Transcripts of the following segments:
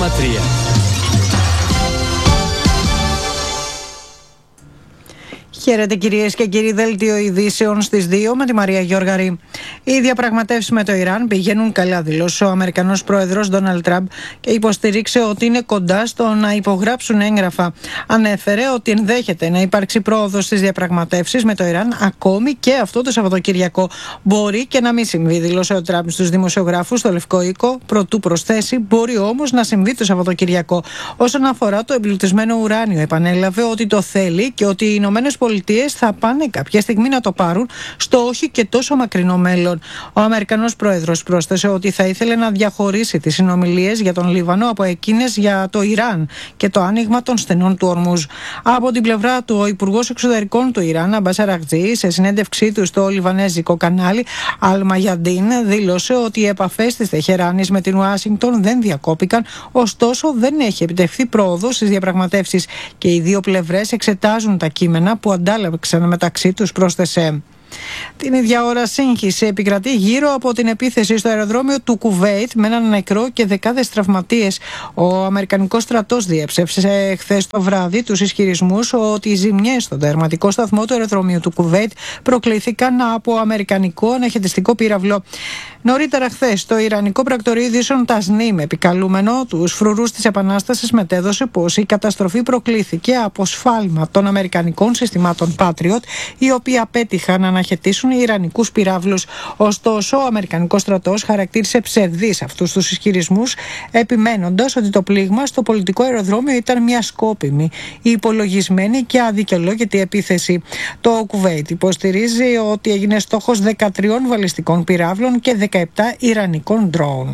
Χαίρετε κυρίες και κύριοι, δελτίο ειδήσεων στις 2 με τη Μαρία Γιώργαρη. Οι διαπραγματεύσεις με το Ιράν πηγαίνουν καλά, δήλωσε ο Αμερικανός πρόεδρος Ντόναλντ Τραμπ και υποστηρίξε ότι είναι κοντά στο να υπογράψουν έγγραφα. Ανέφερε ότι ενδέχεται να υπάρξει πρόοδος στις διαπραγματεύσεις με το Ιράν ακόμη και αυτό το Σαββατοκυριακό. Μπορεί και να μην συμβεί, δήλωσε ο Τραμπ στους δημοσιογράφους στο Λευκό Οίκο. Προτού προσθέσει, μπορεί όμως να συμβεί το Σαββατοκυριακό. Όσον αφορά το εμπλουτισμένο ουράνιο, επανέλαβε ότι το θέλει και ότι οι Ηνωμένες Πολιτείες θα πάνε κάποια στιγμή να το πάρουν στο όχι και τόσο μακρινό μέλλον. Ο Αμερικανός πρόεδρος πρόσθεσε ότι θα ήθελε να διαχωρίσει τις συνομιλίες για τον Λίβανο από εκείνες για το Ιράν και το άνοιγμα των στενών του Ορμούζ. Από την πλευρά του, ο Υπουργός Εξωτερικών του Ιράν, Αμπάς Αραγτζή, σε συνέντευξή του στο λιβανέζικο κανάλι Αλ Μαγιαντίν, δήλωσε ότι οι επαφές της Τεχεράνης με την Ουάσιγκτον δεν διακόπηκαν, ωστόσο δεν έχει επιτευχθεί πρόοδος στις διαπραγματεύσεις και οι δύο πλευρές εξετάζουν τα κείμενα που αντάλλαξαν μεταξύ τους, πρόσθεσε. Την ίδια ώρα σύγχυση επικρατεί γύρω από την επίθεση στο αεροδρόμιο του Κουβέιτ με έναν νεκρό και δεκάδες τραυματίες. Ο Αμερικανικός στρατός διέψευσε χθες το βράδυ τους ισχυρισμούς ότι οι ζημιές στον τερματικό σταθμό του αεροδρομίου του Κουβέιτ προκλήθηκαν από αμερικανικό αναχαιτιστικό πύραυλο. Νωρίτερα χθες, το Ιρανικό πρακτορείο ειδήσεων Τασνίμ, επικαλούμενο τους φρουρούς της Επανάστασης, μετέδωσε πως η καταστροφή προκλήθηκε από σφάλμα των αμερικανικών συστημάτων Patriot, οι οποίοι απέτυχαν να αναχαιτήσουν Ιρανικούς πυράβλους. Ωστόσο, ο Αμερικανικός στρατός χαρακτήρισε ψευδείς αυτούς τους ισχυρισμούς, επιμένοντας ότι το πλήγμα στο πολιτικό αεροδρόμιο ήταν μια σκόπιμη, υπολογισμένη και αδικαιολόγητη επίθεση. Το Κουβέιτ υποστηρίζει ότι έγινε στόχος 13 βαλιστικών πυράβλων και 17 Ιρανικών ντρόουν.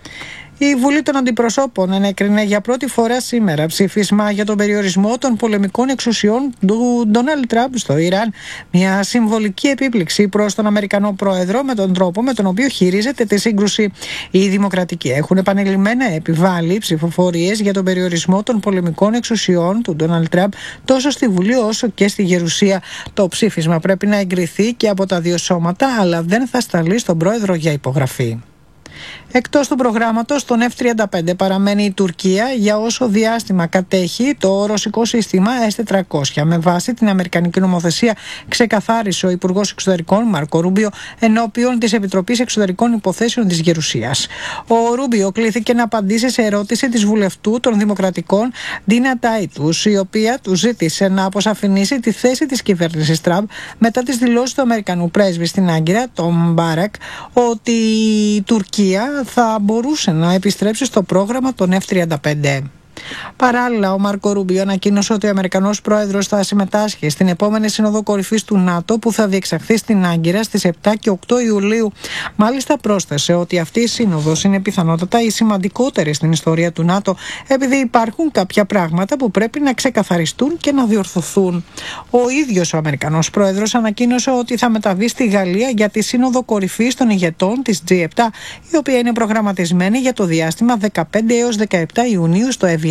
Η Βουλή των Αντιπροσώπων ενέκρινε για πρώτη φορά σήμερα ψήφισμα για τον περιορισμό των πολεμικών εξουσιών του Ντόναλντ Τραμπ στο Ιράν. Μια συμβολική επίπληξη προς τον Αμερικανό πρόεδρο με τον τρόπο με τον οποίο χειρίζεται τη σύγκρουση. Οι Δημοκρατικοί έχουν επανειλημμένα επιβάλει ψηφοφορίες για τον περιορισμό των πολεμικών εξουσιών του Ντόναλντ Τραμπ τόσο στη Βουλή όσο και στη Γερουσία. Το ψήφισμα πρέπει να εγκριθεί και από τα δύο σώματα, αλλά δεν θα σταλεί στον πρόεδρο για υπογραφή. Εκτός του προγράμματος, στον F-35 παραμένει η Τουρκία για όσο διάστημα κατέχει το ρωσικό σύστημα S-400. Με βάση την αμερικανική νομοθεσία, ξεκαθάρισε ο Υπουργός Εξωτερικών Μάρκο Ρούμπιο ενώπιον της Επιτροπής Εξωτερικών Υποθέσεων της Γερουσίας. Ο Ρούμπιο κλήθηκε να απαντήσει σε ερώτηση της βουλευτού των Δημοκρατικών Ντίνα Τάιτους, η οποία του ζήτησε να αποσαφηνίσει τη θέση της κυβέρνησης Τραμπ μετά τις δηλώσεις του Αμερικανού πρέσβη στην Άγκυρα, τον Μπάρακ, ότι η Τουρκία θα μπορούσε να επιστρέψει στο πρόγραμμα των F-35. Παράλληλα, ο Μάρκο Ρούμπιο ανακοίνωσε ότι ο Αμερικανός πρόεδρος θα συμμετάσχει στην επόμενη Σύνοδο Κορυφής του ΝΑΤΟ που θα διεξαχθεί στην Άγκυρα στις 7 και 8 Ιουλίου. Μάλιστα, πρόσθεσε ότι αυτή η σύνοδος είναι πιθανότατα η σημαντικότερη στην ιστορία του ΝΑΤΟ, επειδή υπάρχουν κάποια πράγματα που πρέπει να ξεκαθαριστούν και να διορθωθούν. Ο ίδιος ο Αμερικανός πρόεδρος ανακοίνωσε ότι θα μεταβεί στη Γαλλία για τη Σύνοδο Κορυφής των ηγετών της G7, η οποία είναι προγραμματισμένη για το διάστημα 15 έως 17 Ιουνίου στο Εβιάν.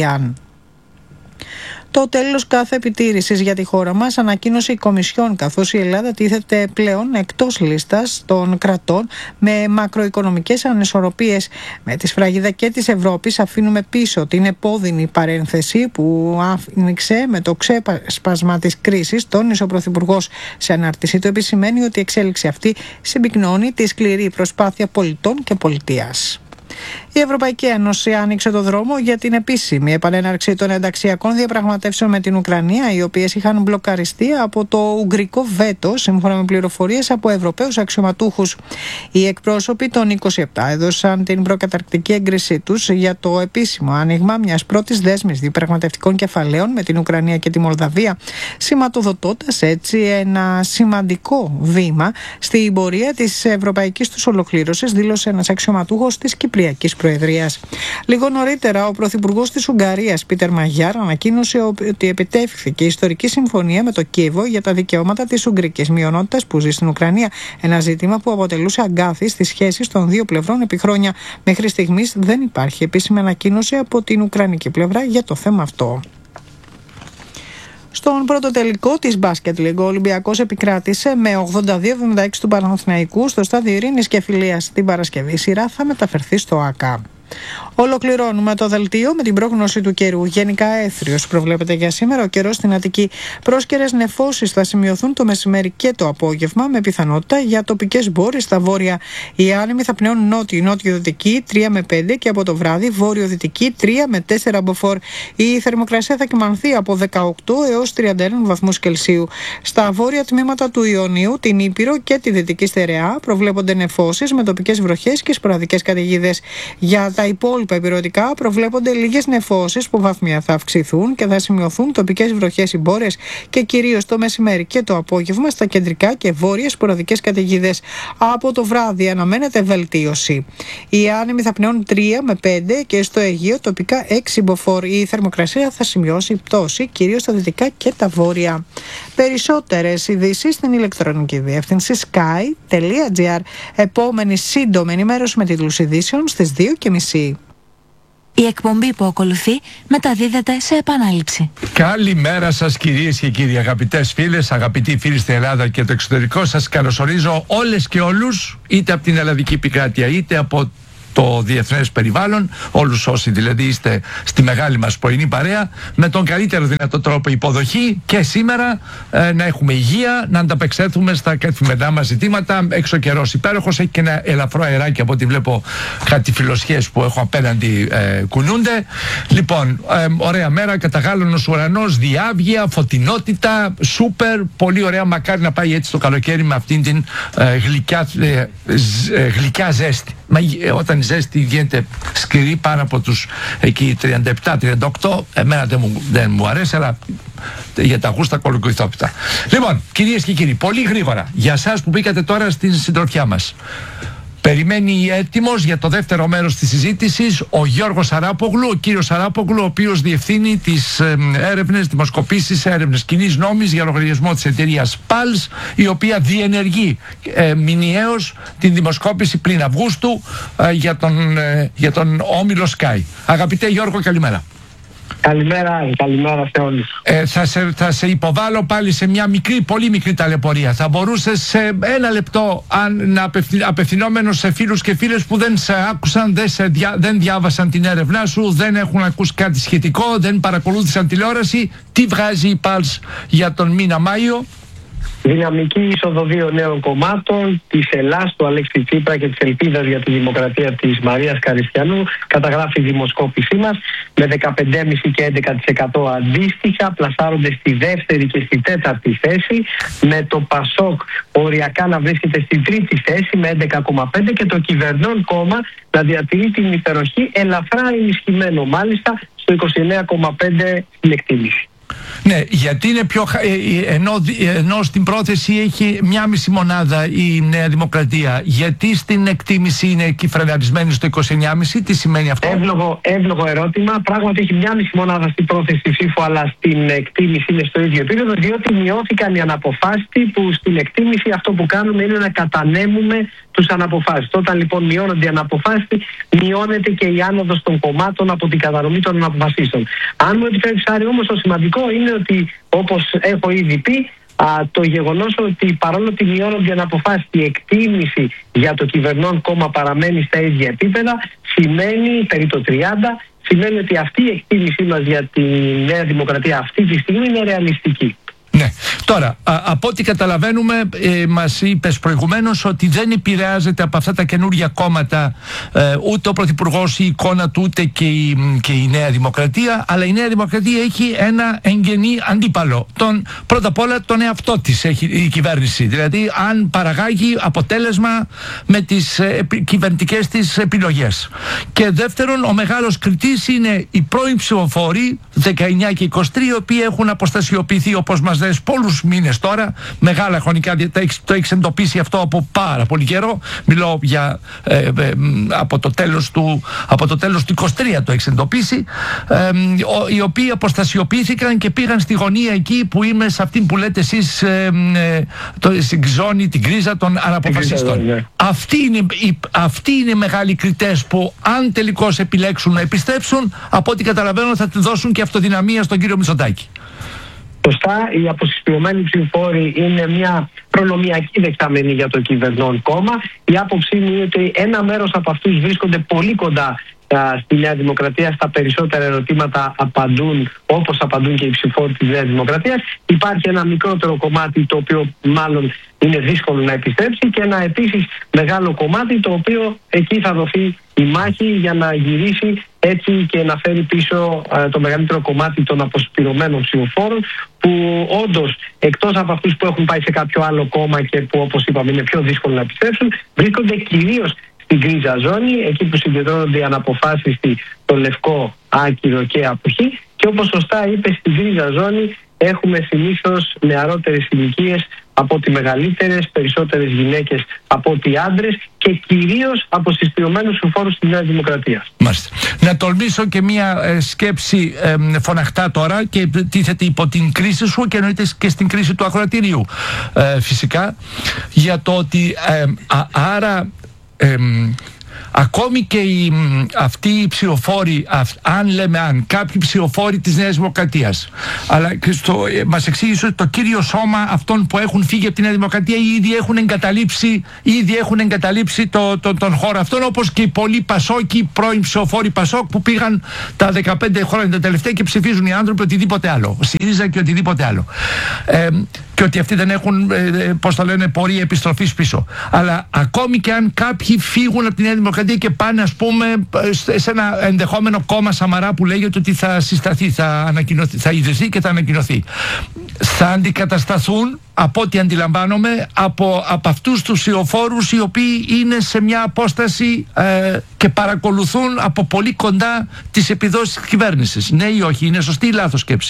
Το τέλος κάθε επιτήρησης για τη χώρα μας ανακοίνωσε η Κομισιόν, καθώς η Ελλάδα τίθεται πλέον εκτός λίστας των κρατών με μακροοικονομικές ανισορροπίες. Με τη σφραγίδα και της Ευρώπης αφήνουμε πίσω την επώδυνη παρένθεση που άνοιξε με το ξέσπασμα της κρίσης. Τόνισε ο Πρωθυπουργός σε ανάρτησή του, επισημαίνει ότι η εξέλιξη αυτή συμπυκνώνει τη σκληρή προσπάθεια πολιτών και πολιτείας. Η Ευρωπαϊκή Ένωση άνοιξε το δρόμο για την επίσημη επανέναρξη των ενταξιακών διαπραγματεύσεων με την Ουκρανία, οι οποίες είχαν μπλοκαριστεί από το ουγγρικό βέτο, σύμφωνα με πληροφορίες από Ευρωπαίους αξιωματούχους. Οι εκπρόσωποι των 27 έδωσαν την προκαταρκτική έγκρισή τους για το επίσημο άνοιγμα μιας πρώτης δέσμης διαπραγματευτικών κεφαλαίων με την Ουκρανία και τη Μολδαβία, σηματοδοτώντας έτσι ένα σημαντικό βήμα στην πορεία της ευρωπαϊκής τους ολοκλήρωσης, δήλωσε ένας αξιωματούχος της Κυπριακής Προεδρίας. Λίγο νωρίτερα, ο Πρωθυπουργός της Ουγγαρίας, Πίτερ Μαγιάρ, ανακοίνωσε ότι επιτεύχθηκε ιστορική συμφωνία με το Κίεβο για τα δικαιώματα της ουγγρικής μειονότητας που ζει στην Ουκρανία. Ένα ζήτημα που αποτελούσε αγκάθι στις σχέσεις των δύο πλευρών επί χρόνια. Μέχρι στιγμής δεν υπάρχει επίσημη ανακοίνωση από την ουκρανική πλευρά για το θέμα αυτό. Στον πρώτο τελικό της Basket League, ο Ολυμπιακός επικράτησε με 82-76 του Παναθηναϊκού στο στάδιο Ειρήνης και Φιλίας την Παρασκευή. Η σειρά θα μεταφερθεί στο ΑΚΑ. Ολοκληρώνουμε το δελτίο με την πρόγνωση του καιρού. Γενικά έθριος προβλέπεται για σήμερα. Ο καιρός στην Αττική. Πρόσκαιρες νεφώσεις θα σημειωθούν το μεσημέρι και το απόγευμα, με πιθανότητα για τοπικές μπόρες στα βόρεια. Οι άνεμοι θα πνέουν νότιο-δυτική 3 με 5 και από το βράδυ βόρειο-δυτική 3 με 4 μποφόρ. Η θερμοκρασία θα κυμανθεί από 18 έως 31 βαθμούς Κελσίου. Στα βόρεια τμήματα του Ιωνίου, την Ήπειρο και τη Δυτική Στερεά προβλέπονται νεφώσεις με τοπικές βροχές και σποραδικές καταιγίδες. Για τα υπόλοιπα ηπειρωτικά προβλέπονται λίγες νεφώσεις που βαθμία θα αυξηθούν και θα σημειωθούν τοπικές βροχές ή μπόρες και κυρίως το μεσημέρι και το απόγευμα στα κεντρικά και βόρειες σποραδικές καταιγίδες. Από το βράδυ αναμένεται βελτίωση. Οι άνεμοι θα πνέουν 3 με 5 και στο Αιγαίο τοπικά 6 μποφόρ. Η θερμοκρασία θα σημειώσει πτώση κυρίως στα δυτικά και τα βόρεια. Περισσότερες ειδήσεις στην ηλεκτρονική διεύθυνση sky.gr. Επόμενη σύντομη ενημέρωση με τίτλους ειδήσεων στις 2:30. Η εκπομπή που ακολουθεί μεταδίδεται σε επανάληψη. Καλημέρα σας κυρίες και κύριοι, αγαπητές φίλες, αγαπητοί φίλοι στην Ελλάδα και το εξωτερικό. Σας καλωσορίζω όλες και όλους, είτε από την ελλαδική επικράτεια είτε από το διεθνές περιβάλλον, όλους όσοι δηλαδή είστε στη μεγάλη μας πρωινή παρέα, με τον καλύτερο δυνατό τρόπο υποδοχή και σήμερα να έχουμε υγεία, να ανταπεξέλθουμε στα καθημερινά μας ζητήματα. Έξω καιρός υπέροχος, έχει και ένα ελαφρό αεράκι από ό,τι βλέπω, κάτι φιλοσιές που έχω απέναντι κουνούνται. Λοιπόν, ωραία μέρα, καταγάλωνος ουρανός, διάβγεια, φωτεινότητα, σούπερ, πολύ ωραία. Μακάρι να πάει έτσι το καλοκαίρι με αυτήν την γλυκιά ζέστη. Όταν η ζέστη γίνεται σκληρή πάνω από τους εκεί 37-38, εμένα δεν μου αρέσει, αλλά για τα γούστα κολοκυθόπιτα. Λοιπόν, κυρίες και κύριοι, πολύ γρήγορα για εσάς που μπήκατε τώρα στην συντροφιά μας, περιμένει έτοιμος για το δεύτερο μέρος της συζήτησης ο Γιώργος Σαράπογλου, ο κύριος Σαράπογλου, ο οποίος διευθύνει τις έρευνες, δημοσκοπήσεις, έρευνες κοινής νόμης για λογαριασμό της εταιρείας PALS, η οποία διενεργεί μηνιαίως την δημοσκόπηση πλην Αυγούστου για τον όμιλο Sky. Αγαπητέ Γιώργο, καλημέρα. Καλημέρα σε όλους. Θα σε υποβάλω πάλι σε μια μικρή, πολύ μικρή ταλαιπωρία. Θα μπορούσες σε ένα λεπτό, απευθυνόμενος σε φίλους και φίλες που δεν σε άκουσαν, δεν διάβασαν την έρευνά σου, δεν έχουν ακούσει κάτι σχετικό, δεν παρακολούθησαν τηλεόραση, τι βγάζει η PALS για τον μήνα Μάιο? Δυναμική είσοδο δύο νέων κομμάτων, της Ελλάς του Αλέξη Τσίπρα και της Ελπίδας για τη Δημοκρατία της Μαρίας Καριστιανού. Καταγράφει η δημοσκόπησή μας με 15,5% και 11% αντίστοιχα. Πλασάρονται στη δεύτερη και στη τέταρτη θέση, με το Πασόκ οριακά να βρίσκεται στην τρίτη θέση με 11,5% και το κυβερνών κόμμα να διατηρεί την υπεροχή, ελαφρά ενισχυμένο μάλιστα, στο 29,5% στην εκτίμηση. Ναι, γιατί είναι πιο ενώ στην πρόθεση έχει 1,5 μονάδα η Νέα Δημοκρατία, γιατί στην εκτίμηση είναι εκεί φρεναρισμένη στο 29,5, τι σημαίνει αυτό? Εύλογο ερώτημα. Πράγματι έχει 1,5 μονάδα στην πρόθεση ψήφου, αλλά στην εκτίμηση είναι στο ίδιο επίπεδο, διότι μειώθηκαν οι αναποφάσιστοι, που στην εκτίμηση αυτό που κάνουμε είναι να κατανέμουμε τους αναποφάσιστους. Όταν λοιπόν μειώνονται οι αναποφάσιστοι, μειώνεται και η άνοδος των κομμάτων από την κατανομή των αναποφασίστων. Αν μου επιτρέψεις, Άρη, όμως το σημαντικό είναι ότι, όπως έχω ήδη πει, το γεγονός ότι παρόλο ότι μειώνονται οι αναποφάσιστοι, η εκτίμηση για το κυβερνών κόμμα παραμένει στα ίδια επίπεδα, σημαίνει περί το 30%, σημαίνει ότι αυτή η εκτίμησή μας για τη Νέα Δημοκρατία αυτή τη στιγμή είναι ρεαλιστική. Ναι. Τώρα, από ό,τι καταλαβαίνουμε, μας είπες προηγουμένως ότι δεν επηρεάζεται από αυτά τα καινούργια κόμματα ούτε ο Πρωθυπουργός, η εικόνα του, ούτε και η Νέα Δημοκρατία, αλλά η Νέα Δημοκρατία έχει ένα εγγενή αντίπαλο. Πρώτα απ' όλα τον εαυτό της έχει η κυβέρνηση. Δηλαδή, αν παραγάγει αποτέλεσμα με τις κυβερνητικές της επιλογές. Και δεύτερον, ο μεγάλος κριτής είναι οι πρώην ψηφοφόροι 19 και 23, οι οποίοι έχουν αποστασιοποιηθεί, όπως μας λες, πολλούς μήνες τώρα, μεγάλα χρονικά, το έχεις εντοπίσει αυτό από πάρα πολύ καιρό. Μιλώ για από το τέλος του 23 το έχεις εντοπίσει, οι οποίοι αποστασιοποιήθηκαν και πήγαν στη γωνία εκεί που είμαι, σε αυτήν που λέτε εσείς, στην ζώνη, την κρίζα των αναποφασίστων. Ναι. Αυτοί είναι οι μεγάλοι κριτές που, αν τελικώς επιλέξουν να επιστρέψουν, από ό,τι καταλαβαίνω θα τη δώσουν και αυτοδυναμία στον κύριο Μητσοτάκη. Σωστά, οι αποσυσπηρωμένοι ψηφοφόροι είναι μια προνομιακή δεξαμενή για το κυβερνών κόμμα. Η άποψή μου είναι ότι ένα μέρος από αυτούς βρίσκονται πολύ κοντά στη Νέα Δημοκρατία στα περισσότερα ερωτήματα απαντούν όπως απαντούν και οι ψηφοφόροι της Νέας Δημοκρατίας. Υπάρχει ένα μικρότερο κομμάτι το οποίο μάλλον είναι δύσκολο να επιστρέψει και ένα επίσης μεγάλο κομμάτι το οποίο εκεί θα δοθεί η μάχη για να γυρίσει έτσι και να φέρει πίσω το μεγαλύτερο κομμάτι των αποσπυρωμένων ψηφοφόρων, που όντως εκτός από αυτούς που έχουν πάει σε κάποιο άλλο κόμμα και που, όπως είπαμε, είναι πιο δύσκολο να επιστρέψουν, βρίσκονται κυρίως στην γκρίζα ζώνη, εκεί που συγκεντρώνονται οι αναποφάσιστοι, το λευκό, άκυρο και αποχή. Και όπως σωστά είπε, στην γκρίζα ζώνη έχουμε συνήθως νεαρότερες ηλικίες από ότι μεγαλύτερες, περισσότερες γυναίκες από ότι άντρες και κυρίως αποσυσπυρωμένους ψηφοφόρους της Νέας Δημοκρατίας. Μάλιστα. Να τολμήσω και μία σκέψη φωναχτά τώρα και τίθεται υπό την κρίση σου και εννοείται και στην κρίση του ακροατηρίου φυσικά, για το ότι άρα ακόμη και αυτοί οι ψηφοφόροι, αν κάποιοι ψηφοφόροι της Νέας Δημοκρατίας, αλλά μας εξήγησε ότι το κύριο σώμα αυτών που έχουν φύγει από τη Νέα Δημοκρατία ήδη έχουν εγκαταλείψει τον χώρο αυτόν, όπως και οι πολλοί Πασόκοι, πρώην ψηφοφόροι Πασόκ που πήγαν τα 15 χρόνια τα τελευταία και ψηφίζουν οι άνθρωποι οτιδήποτε άλλο, ΣΥΡΙΖΑ και οτιδήποτε άλλο. Και ότι αυτοί δεν έχουν, πορεία επιστροφής πίσω. Αλλά ακόμη και αν κάποιοι φύγουν από τη Νέα Δημοκρατία και πάνε, ας πούμε, σε ένα ενδεχόμενο κόμμα Σαμαρά που λέγεται ότι θα συσταθεί, θα ιδρυθεί και θα ανακοινωθεί, θα αντικατασταθούν, από ό,τι αντιλαμβάνομαι, από αυτούς τους ψηφοφόρους οι οποίοι είναι σε μια απόσταση και παρακολουθούν από πολύ κοντά τις επιδόσεις της κυβέρνησης. Ναι ή όχι, είναι σωστή ή λάθος σκέψη?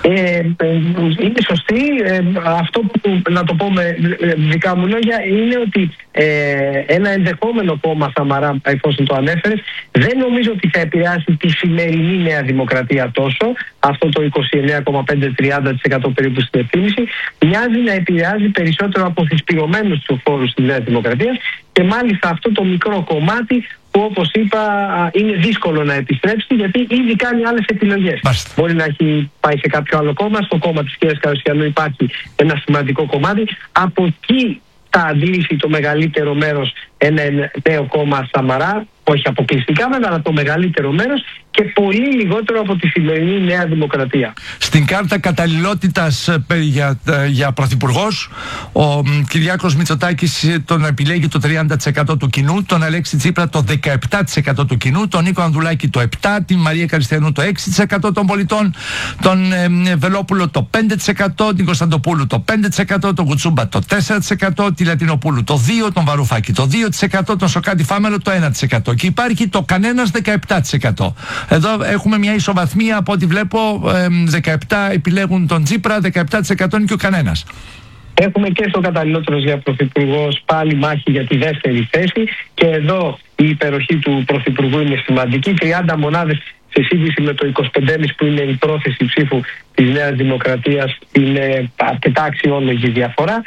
Είναι σωστή. Αυτό που, να το πω με δικά μου λόγια, είναι ότι ένα ενδεχόμενο κόμμα Σαμαρά, εφόσον το ανέφερες, δεν νομίζω ότι θα επηρεάσει τη σημερινή Νέα Δημοκρατία τόσο, αυτό το 29,5-30% περίπου στην εκτίμηση. Μοιάζει να επηρεάζει περισσότερο από θυσπυρωμένους ψηφοφόρους της Νέας Δημοκρατίας και μάλιστα αυτό το μικρό κομμάτι που, όπως είπα, είναι δύσκολο να επιστρέψει, γιατί ήδη κάνει άλλες επιλογές. Μπορεί να έχει πάει σε κάποιο άλλο κόμμα. Στο κόμμα της κ. Καρουσιανού υπάρχει ένα σημαντικό κομμάτι. Από εκεί θα αντλήσει το μεγαλύτερο μέρος ένα νέο κόμμα Σαμαρά, όχι αποκλειστικά βέβαια, αλλά το μεγαλύτερο μέρος, και πολύ λιγότερο από τη σημερινή Νέα Δημοκρατία. Στην κάρτα καταλληλότητας για πρωθυπουργός, ο Κυριάκος Μητσοτάκης τον επιλέγει το 30% του κοινού, τον Αλέξη Τσίπρα το 17% του κοινού, τον Νίκο Ανδρουλάκη το 7%, την Μαρία Καριστιανού το 6% των πολιτών, τον Βελόπουλο το 5%, την Κωνσταντοπούλου το 5%, τον Κουτσούμπα το 4%, τη Λατινοπούλου το 2%, τον Βαρουφάκη το 2%, τον Σοκάτη Φάμελο το 1%. Και υπάρχει το κανένας 17%. Εδώ έχουμε μια ισοβαθμία, από ό,τι βλέπω, 17 επιλέγουν τον Τσίπρα, 17% είναι και ο κανένας. Έχουμε και στο καταλληλότερος για πρωθυπουργός πάλι μάχη για τη δεύτερη θέση, και εδώ η υπεροχή του πρωθυπουργού είναι σημαντική. 30 μονάδες σε σύγκριση με το 25,5 που είναι η πρόθεση ψήφου της Νέας Δημοκρατίας, είναι αρκετά αξιόλογη διαφορά.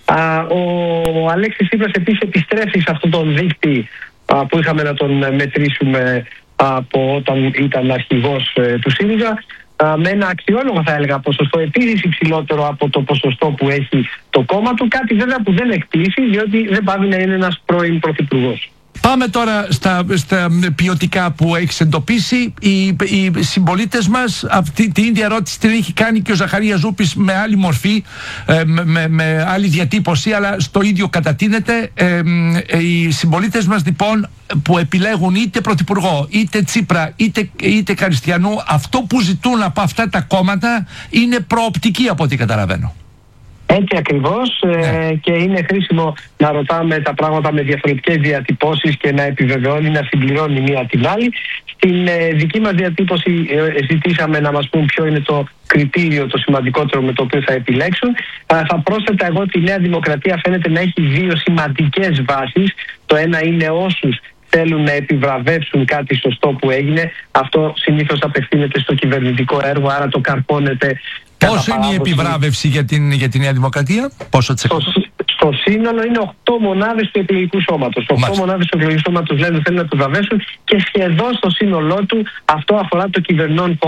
Ο Αλέξης Τσίπρας επίσης επιστρέφει σε αυτόν τον δείκτη που είχαμε να τον μετρήσουμε από όταν ήταν αρχηγός του ΣΥΡΙΖΑ, με ένα αξιόλογο, θα έλεγα, ποσοστό, επίσης υψηλότερο από το ποσοστό που έχει το κόμμα του, κάτι βέβαια που δεν εκπλήσει, διότι δεν πάβει να είναι ένας πρώην πρωθυπουργός. Πάμε τώρα στα ποιοτικά που έχεις εντοπίσει. Οι συμπολίτες μας, αυτή την ίδια ερώτηση την έχει κάνει και ο Ζαχαρίας Ζούπης με άλλη μορφή, με άλλη διατύπωση, αλλά στο ίδιο κατατείνεται. Οι συμπολίτες μας λοιπόν που επιλέγουν είτε πρωθυπουργό, είτε Τσίπρα, είτε Καριστιανού, αυτό που ζητούν από αυτά τα κόμματα είναι προοπτική, από ό,τι καταλαβαίνω. Έτσι ακριβώς, και είναι χρήσιμο να ρωτάμε τα πράγματα με διαφορετικές διατυπώσεις και να επιβεβαιώνει, να συμπληρώνει μία την άλλη. Στην δική μας διατύπωση ζητήσαμε να μας πούν ποιο είναι το κριτήριο το σημαντικότερο με το οποίο θα επιλέξουν. Θα πρόσθετα εγώ ότι η Νέα Δημοκρατία φαίνεται να έχει δύο σημαντικές βάσεις. Το ένα είναι όσους θέλουν να επιβραβεύσουν κάτι σωστό που έγινε. Αυτό συνήθως απευθύνεται στο κυβερνητικό έργο, άρα το καρπώνεται. Πόσο είναι η επιβράβευση για τη Νέα Δημοκρατία, πόσο τσεκατό? Στο σύνολο είναι 8 μονάδες του εκλογικού σώματος. 8 μονάδες του εκλογικού σώματος λένε θέλουν να το βραβεύσουν, και σχεδόν στο σύνολό του αυτό αφορά το κυβερνών κόμμα,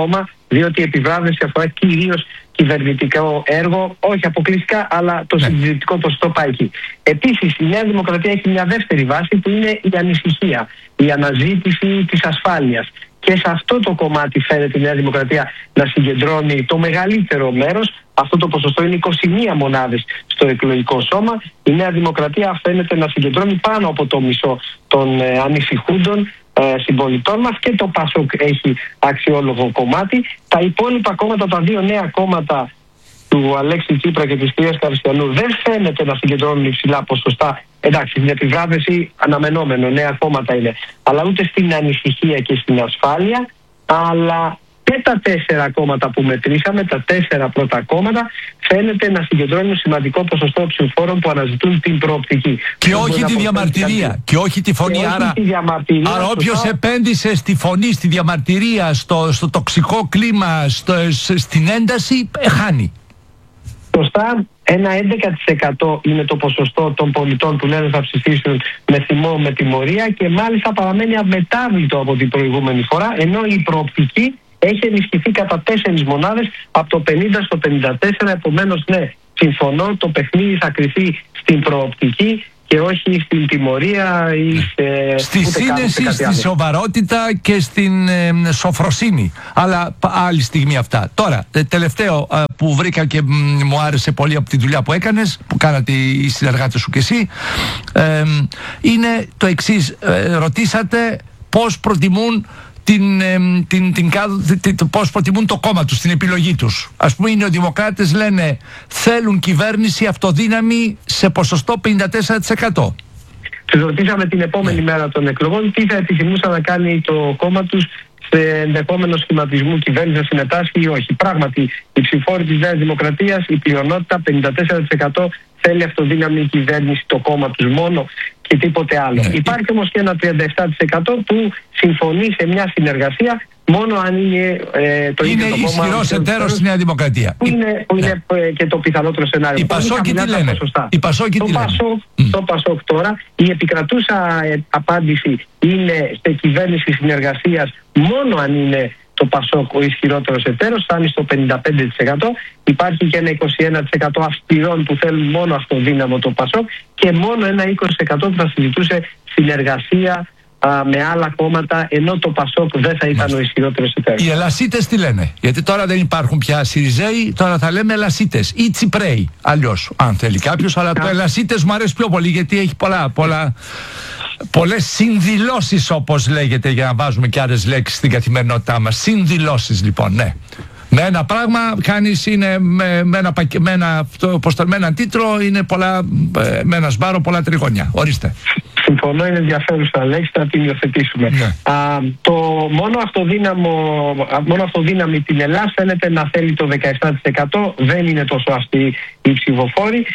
διότι η επιβράβευση αφορά κυρίως κυβερνητικό έργο, όχι αποκλειστικά, αλλά το συντηρητικό ποσοστό πάει εκεί. Επίσης, η Νέα Δημοκρατία έχει μια δεύτερη βάση που είναι η ανησυχία, η αναζήτηση της ασφάλειας. Και σε αυτό το κομμάτι φαίνεται η Νέα Δημοκρατία να συγκεντρώνει το μεγαλύτερο μέρος. Αυτό το ποσοστό είναι 21 μονάδες στο εκλογικό σώμα. Η Νέα Δημοκρατία φαίνεται να συγκεντρώνει πάνω από το μισό των ανησυχούντων συμπολιτών μας, και το ΠΑΣΟΚ έχει αξιόλογο κομμάτι. Τα υπόλοιπα κόμματα, τα δύο νέα κόμματα του Αλέξη Τσίπρα και της κυρίας Καριστιανού, δεν φαίνεται να συγκεντρώνουν υψηλά ποσοστά. Εντάξει, στην επιβράβευση αναμενόμενο, νέα κόμματα είναι, αλλά ούτε στην ανησυχία και στην ασφάλεια. Αλλά και τα 4 κόμματα που μετρήσαμε, τα 4 πρώτα κόμματα, φαίνεται να συγκεντρώνουν σημαντικό ποσοστό ψηφοφόρων που αναζητούν την προοπτική. Και όχι τη διαμαρτυρία. Και όχι τη φωνή. Άρα όποιος επένδυσε στη φωνή, στη διαμαρτυρία, στο τοξικό κλίμα, στην ένταση, χάνει. Σωστά, ένα 11% είναι το ποσοστό των πολιτών που λένε θα ψηφίσουν με θυμό, με τιμωρία, και μάλιστα παραμένει αμετάβλητο από την προηγούμενη φορά, ενώ η προοπτική έχει ενισχυθεί κατά 4 μονάδες, από το 50 στο 54. Επομένως, ναι, συμφωνώ, το παιχνίδι θα κρυφθεί στην προοπτική και όχι στην τιμωρία ή στη σύνεση, στη σοβαρότητα και στην σοφροσύνη. Αλλά άλλη στιγμή αυτά. Τώρα, τελευταίο που βρήκα και μου άρεσε πολύ από τη δουλειά που έκανες, που κάνατε οι συνεργάτες σου και εσύ, είναι το εξής. Ρωτήσατε πώς προτιμούν πώς προτιμούν το κόμμα τους, την επιλογή τους. Ας πούμε, οι νεοδημοκράτες λένε θέλουν κυβέρνηση αυτοδύναμη σε ποσοστό 54%. Τους ρωτήσαμε την επόμενη μέρα των εκλογών τι θα επιθυμούσαν να κάνει το κόμμα τους σε ενδεχόμενο σχηματισμό κυβέρνηση, να συμμετάσχει ή όχι. Πράγματι, οι ψηφοφόροι της Νέας Δημοκρατίας, η πλειονότητα, 54%, θέλει αυτοδύναμη κυβέρνηση το κόμμα τους μόνο και τίποτε άλλο. Υπάρχει όμως και ένα 37% που συμφωνεί σε μια συνεργασία μόνο αν είναι το ίδιο το κόμμα. Είναι ισχυρός εταίρος στη Νέα Δημοκρατία. Που είναι και το πιθανότερο σενάριο. Οι Πασόκοι τι λένε? Το Πασόκ τώρα, η επικρατούσα απάντηση είναι σε κυβέρνηση συνεργασίας μόνο αν είναι το Πασόκ ο ισχυρότερος εταίρος, φτάνει στο 55%. Υπάρχει και ένα 21% αυστηρών που θέλουν μόνο αυτοδύναμο το Πασόκ, και μόνο ένα 20% που θα συζητούσε συνεργασία με άλλα κόμματα, ενώ το Πασόκ δεν θα ήταν ο ισχυρότερος εταίρος. Οι Ελασίτες τι λένε? Γιατί τώρα δεν υπάρχουν πια Συριζέοι, τώρα θα λέμε Ελασίτες ή Τσιπρέοι, αλλιώς, αν θέλει κάποιος. Αλλά το Ελασίτες μου αρέσει πιο πολύ, γιατί έχει πολλές συνδηλώσεις, όπως λέγεται, για να βάζουμε και άλλες λέξεις στην καθημερινότητά μας. Συνδηλώσεις, λοιπόν, ναι. Με ένα πράγμα κάνεις, είναι με έναν τίτλο, είναι με ένα σμπάρο πολλά τριγωνιά. Ορίστε. Συμφωνώ, είναι ενδιαφέρουσα λέξη, θα την υιοθετήσουμε. Ναι. Το μόνο αυτοδύναμη την Ελλάδα φαίνεται να θέλει το 17%, δεν είναι τόσο αυστηροί οι ψηφοφόροι.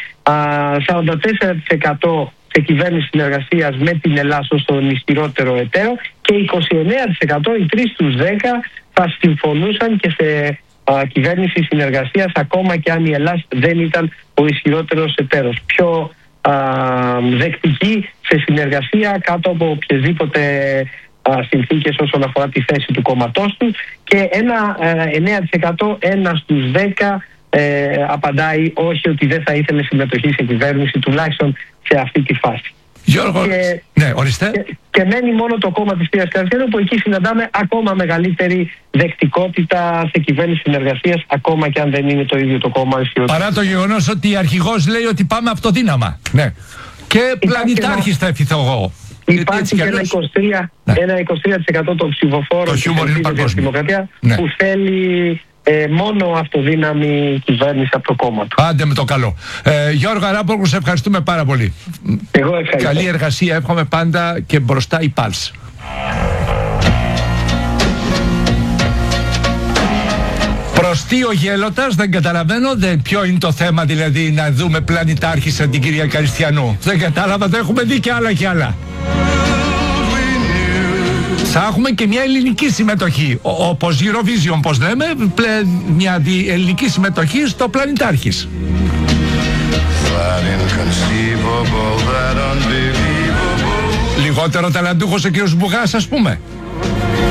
44% σε κυβέρνηση συνεργασίας με την Ελλάδα ως τον ισχυρότερο εταίρο, και 29%, οι 3 στους 10, θα συμφωνούσαν και σε κυβέρνηση συνεργασίας, ακόμα και αν η Ελλάδα δεν ήταν ο ισχυρότερος εταίρος. Πιο δεκτική σε συνεργασία κάτω από οποιασδήποτε συνθήκες όσον αφορά τη θέση του κόμματός του, και ένα 9%, 1 στους 10 απαντάει όχι, ότι δεν θα ήθελε συμμετοχή σε κυβέρνηση, τουλάχιστον σε αυτή τη φάση. Γιώργο, ναι, ορίστε. Και μένει μόνο το κόμμα της κυρίας Καριστιανού, που εκεί συναντάμε ακόμα μεγαλύτερη δεκτικότητα σε κυβέρνηση συνεργασίας, ακόμα και αν δεν είναι το ίδιο το κόμμα. Παρά το γεγονός ότι η αρχηγός λέει ότι πάμε αυτοδύναμα. Ναι. Και πλανητάρχης θα ευχηθώ εγώ. Υπάρχει και ένα 23% των ψηφοφόρων της Δημοκρατία που θέλει μόνο αυτοδύναμη κυβέρνηση από το κόμμα του. Άντε με το καλό. Γιώργο Αράπολου, σε ευχαριστούμε πάρα πολύ. Εγώ ευχαριστώ. Καλή εργασία, εύχομαι πάντα, και μπροστά η Πάλς. Προστεί ο γέλωτας, δεν καταλαβαίνω ποιο είναι το θέμα, δηλαδή να δούμε πλανητάρχη σαν την κυρία Καριστιανού. Δεν κατάλαβα, δεν έχουμε δει και άλλα και άλλα. Θα έχουμε και μια ελληνική συμμετοχή, όπως Eurovision, όπως λέμε, μια ελληνική συμμετοχή στο πλανητάρχης. Λιγότερο ταλαντούχος ο κύριος Μπουγάς, ας πούμε.